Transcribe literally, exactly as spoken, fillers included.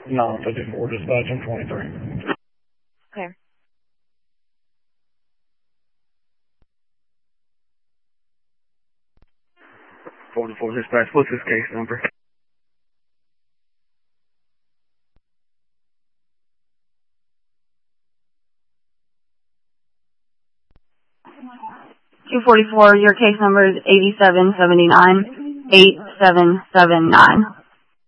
nine fifty-four, dispatching twenty-three. Okay. forty-four dispatch, what's this case number? two forty-four, your case number is eight seven seven nine, eight seven seven nine.